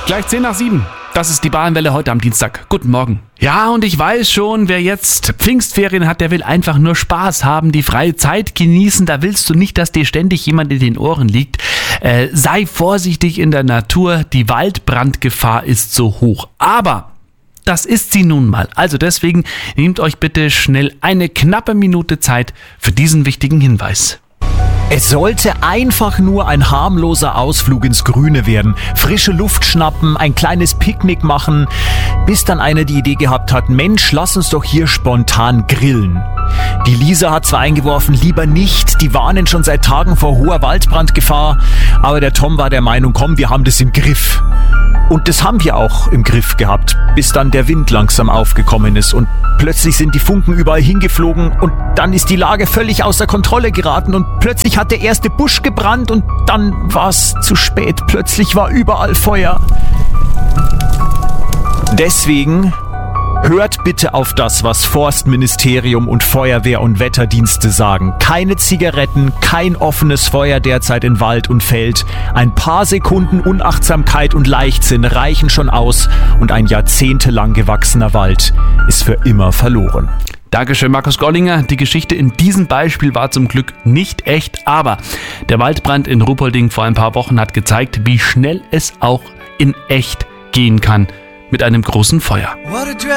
Gleich 6:10. Das ist die Bayernwelle heute am Dienstag. Guten Morgen. Ja, und ich weiß schon, wer jetzt Pfingstferien hat, der will einfach nur Spaß haben, die freie Zeit genießen. Da willst du nicht, dass dir ständig jemand in den Ohren liegt. Sei vorsichtig in der Natur. Die Waldbrandgefahr ist so hoch. Aber das ist sie nun mal. Also deswegen nehmt euch bitte schnell eine knappe Minute Zeit für diesen wichtigen Hinweis. Es sollte einfach nur ein harmloser Ausflug ins Grüne werden. Frische Luft schnappen, ein kleines Picknick machen, bis dann einer die Idee gehabt hat, Mensch, lass uns doch hier spontan grillen. Die Lisa hat zwar eingeworfen, lieber nicht, die warnen schon seit Tagen vor hoher Waldbrandgefahr, aber der Tom war der Meinung, komm, wir haben das im Griff. Und das haben wir auch im Griff gehabt, bis dann der Wind langsam aufgekommen ist und plötzlich sind die Funken überall hingeflogen und dann ist die Lage völlig außer Kontrolle geraten und plötzlich hat der erste Busch gebrannt und dann war es zu spät. Plötzlich war überall Feuer. Deswegen hört bitte auf das, was Forstministerium und Feuerwehr und Wetterdienste sagen. Keine Zigaretten, kein offenes Feuer derzeit in Wald und Feld. Ein paar Sekunden Unachtsamkeit und Leichtsinn reichen schon aus und ein jahrzehntelang gewachsener Wald ist für immer verloren. Dankeschön, Markus Gollinger. Die Geschichte in diesem Beispiel war zum Glück nicht echt, aber der Waldbrand in Ruhpolding vor ein paar Wochen hat gezeigt, wie schnell es auch in echt gehen kann mit einem großen Feuer.